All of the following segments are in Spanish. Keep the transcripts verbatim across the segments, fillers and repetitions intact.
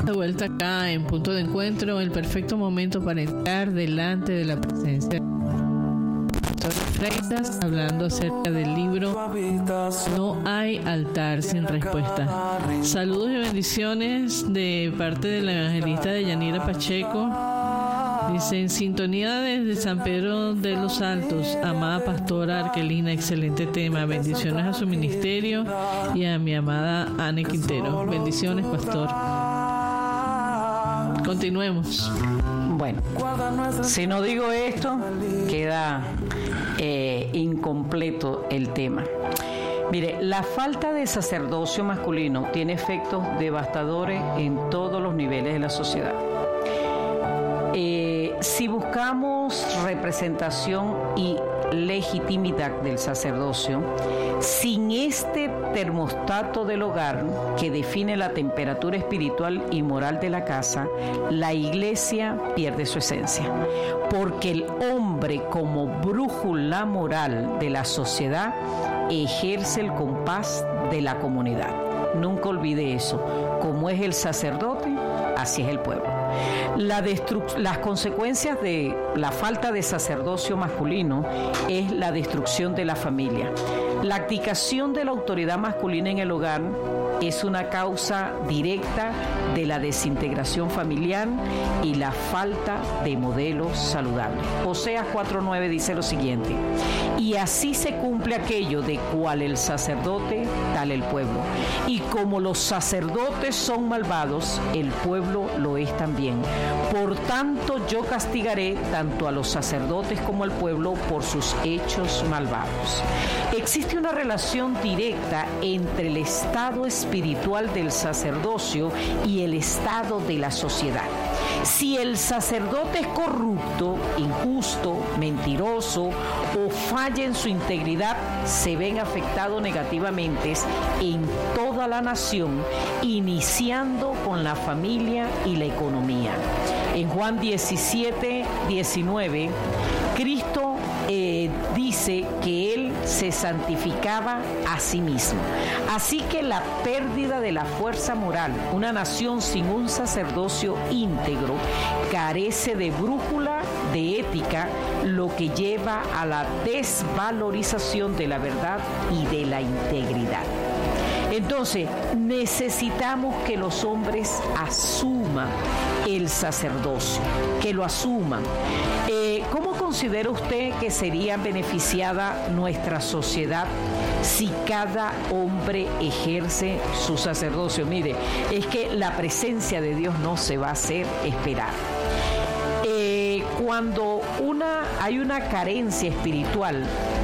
De vuelta acá en Punto de Encuentro, el perfecto momento para entrar delante de la presencia de Freitas, hablando acerca del libro No hay altar sin respuesta. Saludos y bendiciones de parte de la evangelista de Yanira Pacheco. Dice: en sintonía desde San Pedro de los Altos, amada pastora Arquelina, excelente tema. Bendiciones a su ministerio y a mi amada Anne Quintero. Bendiciones, pastor. Continuemos. Bueno, si no digo esto, queda eh, incompleto el tema. Mire, la falta de sacerdocio masculino tiene efectos devastadores en todos los niveles de la sociedad. Eh, si buscamos representación y legitimidad del sacerdocio, sin este termostato del hogar que define la temperatura espiritual y moral de la casa, la iglesia pierde su esencia, porque el hombre como brújula moral de la sociedad ejerce el compás de la comunidad. Nunca olvide eso, como es el sacerdote, así es el pueblo. La destru- las consecuencias de la falta de sacerdocio masculino es la destrucción de la familia. La abdicación de la autoridad masculina en el hogar es una causa directa de la desintegración familiar y la falta de modelos saludables. Oseas cuatro nueve dice lo siguiente: y así se cumple aquello de cual el sacerdote, tal el pueblo. Y como los sacerdotes son malvados, el pueblo lo es también. Por tanto, yo castigaré tanto a los sacerdotes como al pueblo por sus hechos malvados. Existe una relación directa entre el estado espiritual del sacerdocio y el estado de la sociedad. Si el sacerdote es corrupto, injusto, mentiroso o falla en su integridad, se ven afectados negativamente en toda la nación, iniciando con la familia y la economía. En Juan diecisiete diecinueve, Cristo eh, dice que Él se santificaba a sí mismo. Así que la pérdida de la fuerza moral, una nación sin un sacerdocio íntegro, carece de brújula, de ética, lo que lleva a la desvalorización de la verdad y de la integridad. Entonces, necesitamos que los hombres asuman el sacerdocio, que lo asuman. Eh, ¿Cómo considera usted que sería beneficiada nuestra sociedad si cada hombre ejerce su sacerdocio? Mire, es que la presencia de Dios no se va a hacer esperar. Eh, cuando una, hay una carencia espiritual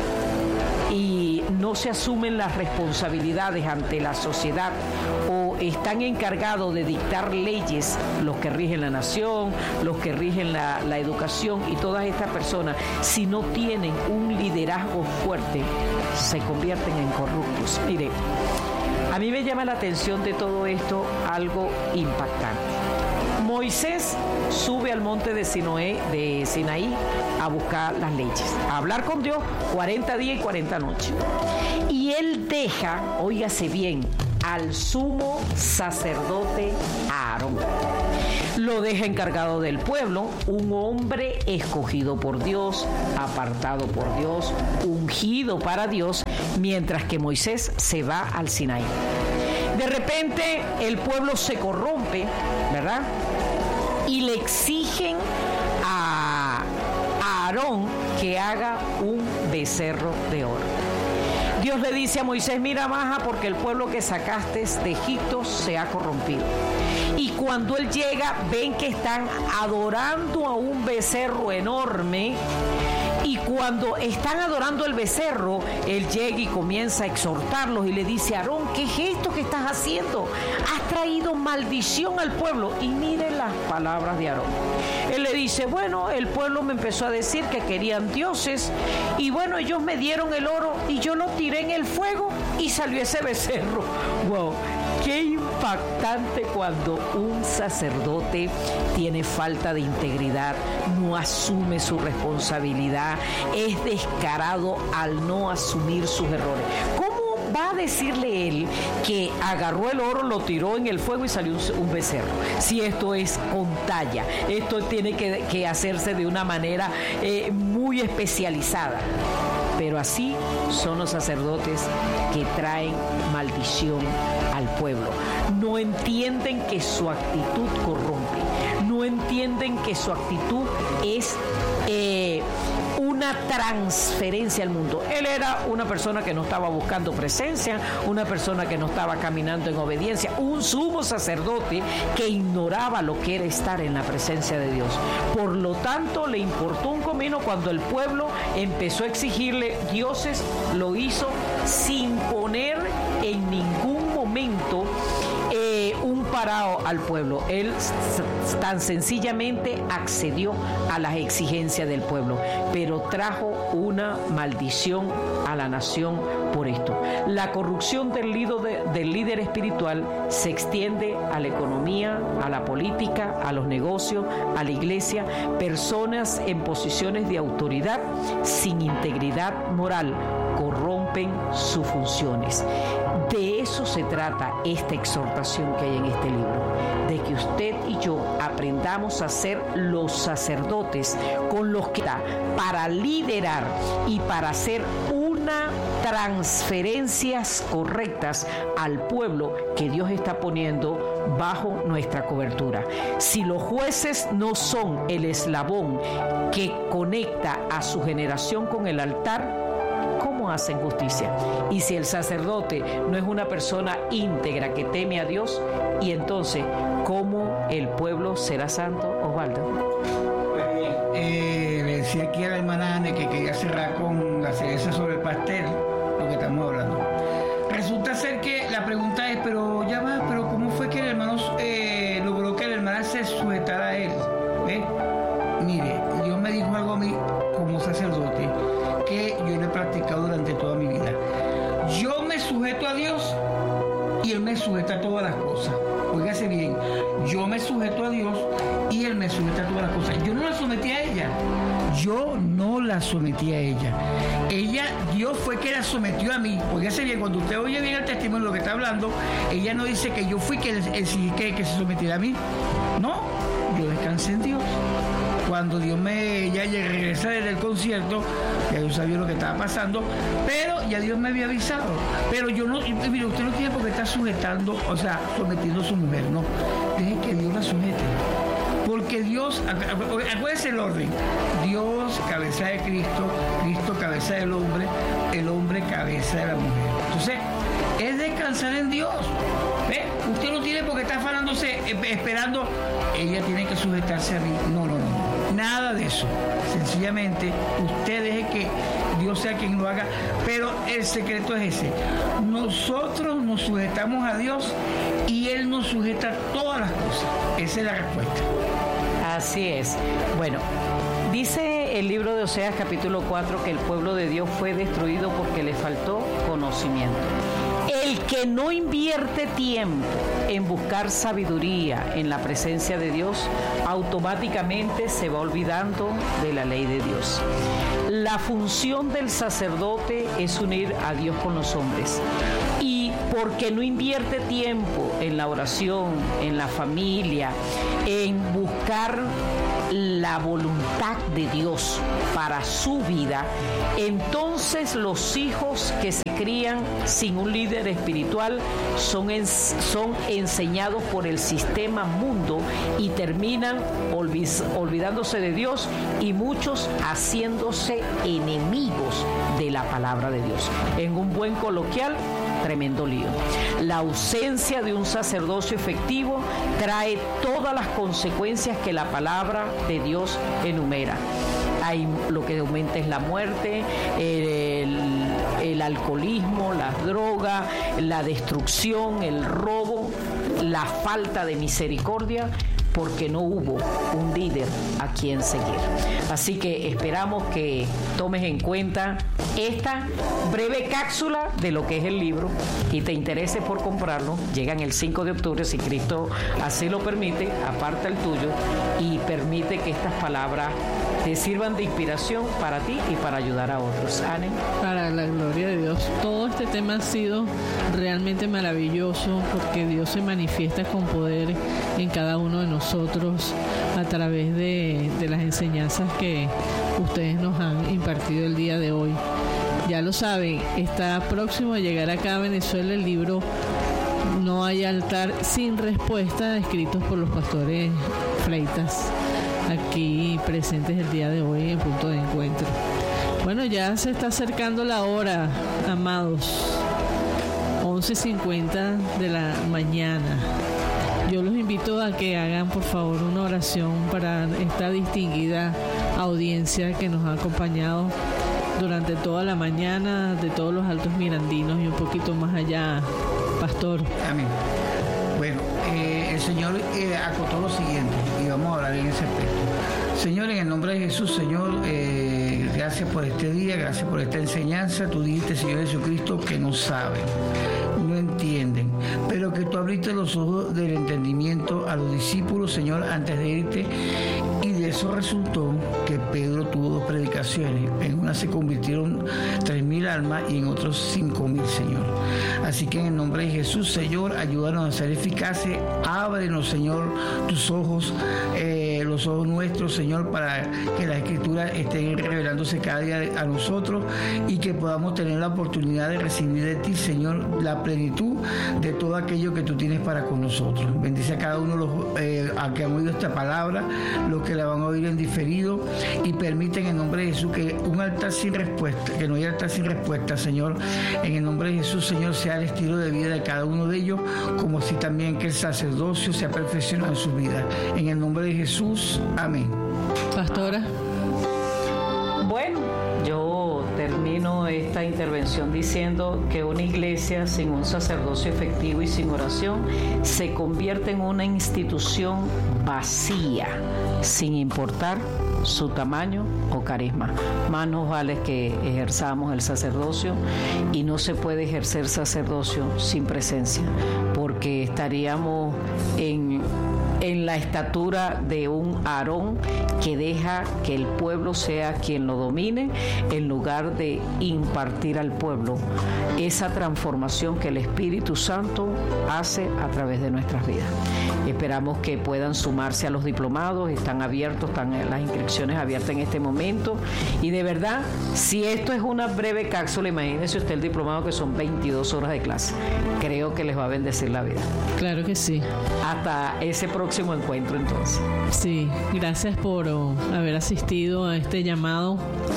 y no se asumen las responsabilidades ante la sociedad o están encargados de dictar leyes, los que rigen la nación, los que rigen la, la educación y todas estas personas, si no tienen un liderazgo fuerte, se convierten en corruptos. Mire, a mí me llama la atención de todo esto algo impactante. Moisés sube al monte de Sinoé, de Sinaí a buscar las leyes, a hablar con Dios cuarenta días y cuarenta noches. Y él deja, óigase bien, al sumo sacerdote Aarón. Lo deja encargado del pueblo, un hombre escogido por Dios, apartado por Dios, ungido para Dios, mientras que Moisés se va al Sinaí. De repente el pueblo se corrompe, ¿verdad? Y le exigen a Aarón que haga un becerro de oro. Dios le dice a Moisés: mira, baja, porque el pueblo que sacaste de Egipto se ha corrompido. Y cuando él llega, ven que están adorando a un becerro enorme. Y cuando están adorando el becerro, él llega y comienza a exhortarlos y le dice: Aarón, ¿qué es esto que estás haciendo? Has traído maldición al pueblo. Y miren las palabras de Aarón. Él le dice: bueno, el pueblo me empezó a decir que querían dioses, y bueno, ellos me dieron el oro y yo lo tiré en el fuego y salió ese becerro. Wow, qué impactante cuando un sacerdote tiene falta de integridad, no asume su responsabilidad, es descarado al no asumir sus errores. ¿Cómo va a decirle él que agarró el oro, lo tiró en el fuego y salió un, un becerro? Si esto es con talla, esto tiene que, que hacerse de una manera eh, muy especializada. Pero así son los sacerdotes que traen maldición al pueblo. No entienden que su actitud corrompe. No entienden que su actitud es eh, una transferencia al mundo. Él era una persona que no estaba buscando presencia, una persona que no estaba caminando en obediencia, un sumo sacerdote que ignoraba lo que era estar en la presencia de Dios. Por lo tanto, le importó un comino cuando el pueblo empezó a exigirle dioses, lo hizo sin poner en ningún momento Eh, un parado al pueblo. Él tan sencillamente accedió a las exigencias del pueblo, pero trajo una maldición a la nación por esto. La corrupción del líder, del líder espiritual se extiende a la economía, a la política, a los negocios, a la iglesia. Personas en posiciones de autoridad sin integridad moral corrompen sus funciones. De eso se trata esta exhortación que hay en este libro, de que usted y yo aprendamos a ser los sacerdotes con los que da para liderar y para hacer una transferencias correctas al pueblo que Dios está poniendo bajo nuestra cobertura. Si los jueces no son el eslabón que conecta a su generación con el altar, ¿cómo hacen justicia? Y si el sacerdote no es una persona íntegra que teme a Dios, y entonces, ¿cómo el pueblo será santo, Osvaldo? Pues bien, eh, le decía aquí a la hermana Anne que quería cerrar con la cereza sobre el pastel, lo que estamos hablando. Resulta ser que la pregunta es, pero ya va, pero ¿cómo fue que el hermano eh, logró que la hermana se sujetara a él? ¿Ve? Mire, Dios me dijo algo a mí como sacerdote que yo lo he practicado durante toda mi vida. Yo me sujeto a Dios y Él me sujeta a todas las cosas. Óigase bien, yo me sujeto a Dios y Él me sujeta a todas las cosas. Yo no la sometí a ella. Yo no la sometí a ella. Ella, Dios fue que la sometió a mí. Óigase bien, cuando usted oye bien el testimonio de lo que está hablando, ella no dice que yo fui que, que, que se sometiera a mí. No, yo descansé en Dios. Cuando Dios me ya regresé desde el concierto, ya yo sabía lo que estaba pasando, pero ya Dios me había avisado. Pero yo no, mire, usted no tiene por qué estar sujetando, o sea, sometiendo a su mujer, no. Deje que Dios la sujete. Porque Dios, acuérdense el orden, Dios cabeza de Cristo, Cristo cabeza del hombre, el hombre cabeza de la mujer. Entonces, es descansar en Dios. ¿Ve? Usted no tiene por qué estar afanándose, esperando, ella tiene que sujetarse a mí. No, no, no. Nada de eso. Sencillamente, usted deje que Dios sea quien lo haga. Pero el secreto es ese. Nosotros nos sujetamos a Dios y Él nos sujeta todas las cosas. Esa es la respuesta. Así es. Bueno, dice el libro de Oseas capítulo cuatro que el pueblo de Dios fue destruido porque le faltó conocimiento. El que no invierte tiempo en buscar sabiduría en la presencia de Dios, automáticamente se va olvidando de la ley de Dios. La función del sacerdote es unir a Dios con los hombres. Y porque no invierte tiempo en la oración, en la familia, en buscar la voluntad de Dios para su vida, entonces los hijos que se crían sin un líder espiritual son, en, son enseñados por el sistema mundo y terminan olvis, olvidándose de Dios y muchos haciéndose enemigos de la palabra de Dios. En un buen coloquial, tremendo lío. La ausencia de un sacerdocio efectivo trae todas las consecuencias que la palabra de Dios enumera. Hay lo que aumenta es la muerte, el, el alcoholismo, la droga, la destrucción, el robo, la falta de misericordia, porque no hubo un líder a quien seguir. Así que esperamos que tomes en cuenta esta breve cápsula de lo que es el libro y te interese por comprarlo, llegan el cinco de octubre, si Cristo así lo permite, aparta el tuyo y permite que estas palabras te sirvan de inspiración para ti y para ayudar a otros. Anne. Para la gloria de Dios. Todo este tema ha sido realmente maravilloso porque Dios se manifiesta con poder en cada uno de nosotros a través de, de las enseñanzas que ustedes nos han impartido el día de hoy. Ya lo saben, está próximo a llegar acá a Venezuela el libro No hay altar sin respuesta, escritos por los pastores Freitas, aquí presentes el día de hoy en Punto de Encuentro. Bueno, ya se está acercando la hora, amados, once cincuenta de la mañana. Yo los invito a que hagan por favor una oración para esta distinguida audiencia que nos ha acompañado durante toda la mañana, de todos los altos mirandinos y un poquito más allá, pastor. Amén. Bueno, eh, el Señor eh, acotó lo siguiente y vamos a hablar en ese aspecto. Señor, en el nombre de Jesús, Señor, eh, gracias por este día, gracias por esta enseñanza. Tú dijiste, Señor Jesucristo, que no saben, no entienden, pero que tú abriste los ojos del entendimiento a los discípulos, Señor, antes de irte, y de eso resultó que Pedro tuvo dos predicaciones. En una se convirtieron tres mil almas y en otros cinco mil, Señor. Así que en el nombre de Jesús, Señor, ayúdanos a ser eficaces. Ábrenos, Señor, tus ojos, eh, los ojos nuestros, Señor, para que las Escrituras estén revelándose cada día a nosotros y que podamos tener la oportunidad de recibir de ti, Señor, la plenitud de todo aquello que tú tienes para con nosotros. Bendice a cada uno de los eh, a que han oído esta palabra, los que la van a oír en diferido, y permiten en el nombre de Jesús que un altar sin respuesta, que no haya altar sin respuesta, Señor, en el nombre de Jesús, Señor, sea el estilo de vida de cada uno de ellos, como así también que el sacerdocio sea perfeccionado en su vida. En el nombre de Jesús, amén. Pastora. Bueno, yo termino esta intervención diciendo que una iglesia sin un sacerdocio efectivo y sin oración se convierte en una institución vacía, sin importar su tamaño o carisma. Más nos vale que ejerzamos el sacerdocio, y no se puede ejercer sacerdocio sin presencia, porque estaríamos en en la estatura de un Aarón que deja que el pueblo sea quien lo domine, en lugar de impartir al pueblo esa transformación que el Espíritu Santo hace a través de nuestras vidas. Esperamos que puedan sumarse a los diplomados, están abiertos, están las inscripciones abiertas en este momento, y de verdad, si esto es una breve cápsula, imagínese usted el diplomado, que son veintidós horas de clase. Creo que les va a bendecir la vida. Claro que sí. Hasta ese próximo encuentro, entonces. Sí, gracias por oh, haber asistido a este llamado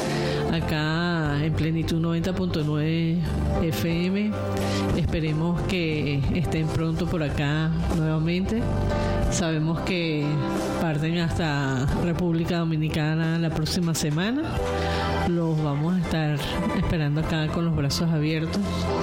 acá en Plenitud noventa punto nueve F M. Esperemos que estén pronto por acá nuevamente. Sabemos que parten hasta República Dominicana la próxima semana. Los vamos a estar esperando acá con los brazos abiertos.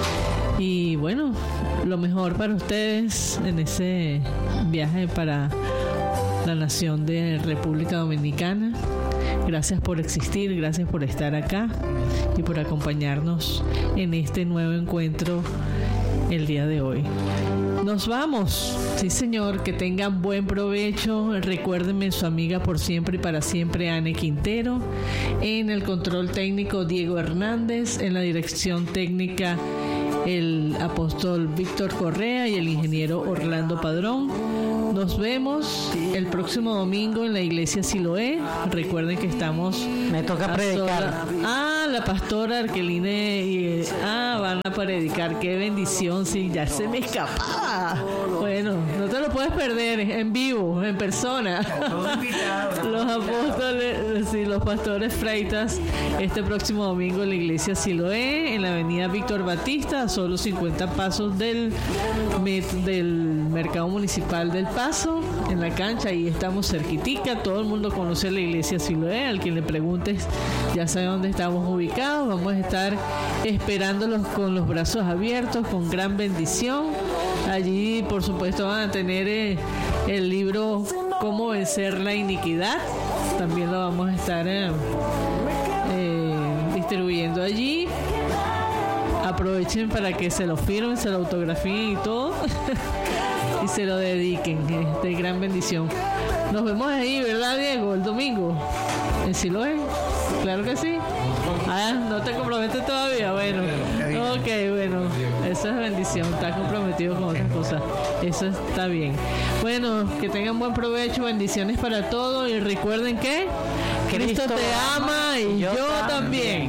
Y bueno, lo mejor para ustedes en ese viaje para la nación de República Dominicana. Gracias por existir, gracias por estar acá y por acompañarnos en este nuevo encuentro el día de hoy. Nos vamos. Sí, señor, que tengan buen provecho. Recuérdenme, su amiga por siempre y para siempre, Anne Quintero. En el control técnico, Diego Hernández. En la dirección técnica, el apóstol Víctor Correa y el ingeniero Orlando Padrón. Nos vemos el próximo domingo en la iglesia Siloé. Recuerden que estamos... Me toca predicar. Ah, la pastora Arqueline y... Ah, van a predicar. Qué bendición, sí, ya se me escapaba. Bueno, no te lo puedes perder en vivo, en persona. Los apóstoles, sí, los pastores Freitas, este próximo domingo en la iglesia Siloé, en la avenida Víctor Batista, a solo cincuenta pasos del, del mercado municipal del Paso, en la cancha. Ahí estamos cerquitica. Todo el mundo conoce la iglesia Siloé. Al quien le preguntes ya sabe dónde estamos ubicados. Vamos a estar esperándolos con los brazos abiertos, con gran bendición. Allí, por supuesto, van a tener eh, el libro Cómo vencer la iniquidad. También lo vamos a estar eh, eh, distribuyendo allí. Aprovechen para que se lo firmen, se lo autografíen y todo y se lo dediquen. Es de gran bendición. Nos vemos ahí, ¿verdad, Diego? El domingo en Siloé. Claro que sí. Ah, no te comprometes todavía. Bueno, ok, bueno, eso es bendición. Estás comprometido con otras cosas. Eso está bien. Bueno, que tengan buen provecho. Bendiciones para todos. Y recuerden que Cristo, Cristo te ama y yo, yo también.